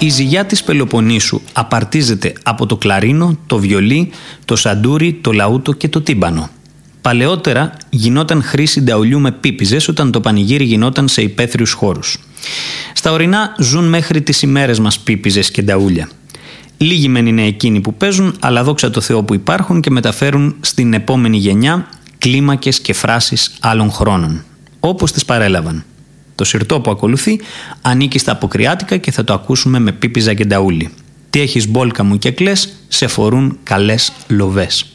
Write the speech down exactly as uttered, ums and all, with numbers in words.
Η ζυγιά της Πελοποννήσου απαρτίζεται από το κλαρίνο, το βιολί, το σαντούρι, το λαούτο και το τύμπανο. Παλαιότερα γινόταν χρήση νταουλιού με πίπιζες όταν το πανηγύρι γινόταν σε υπαίθριους χώρους. Στα ορεινά ζουν μέχρι τις ημέρες μας πίπιζες και νταούλια. Λίγοι μεν είναι εκείνοι που παίζουν, αλλά δόξα τω Θεώ που υπάρχουν και μεταφέρουν στην επόμενη γενιά κλίμακες και φράσεις άλλων χρόνων, όπως τις παρέλαβαν. Το συρτό που ακολουθεί ανήκει στα αποκριάτικα και θα το ακούσουμε με πίπιζα και νταούλι. Τι έχεις μπόλκα μου και κλαις, σε φορούν καλές λοβές.